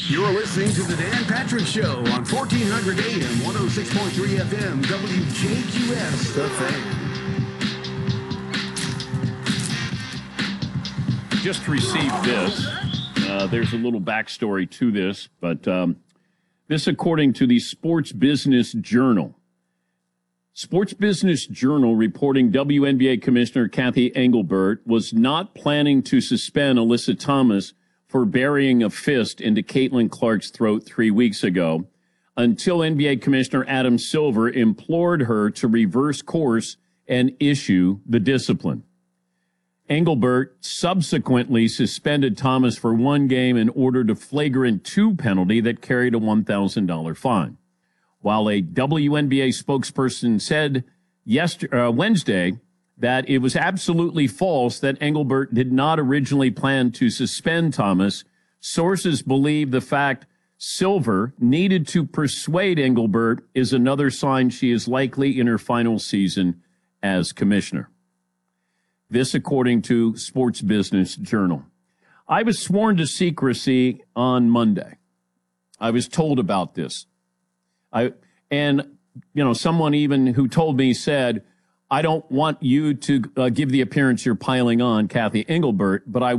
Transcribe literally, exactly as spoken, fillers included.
You're listening to the Dan Patrick Show on fourteen hundred A M, one oh six point three F M, W J Q S, The Fan. Just received this. Uh, there's a little backstory to this, but um, this according to the Sports Business Journal. Sports Business Journal reporting W N B A Commissioner Cathy Engelbert was not planning to suspend Alyssa Thomas for burying a fist into Caitlin Clark's throat three weeks ago until N B A Commissioner Adam Silver implored her to reverse course and issue the discipline. Engelbert subsequently suspended Thomas for one game and ordered a flagrant two penalty that carried a one thousand dollars fine. While a W N B A spokesperson said yesterday, uh, Wednesday that it was absolutely false that Engelbert did not originally plan to suspend Thomas, sources believe the fact Silver needed to persuade Engelbert is another sign she is likely in her final season as commissioner. This according to Sports Business Journal. I was sworn to secrecy on Monday. I was told about this. I and, you know, someone even who told me said, I don't want you to uh, give the appearance you're piling on Cathy Engelbert, but I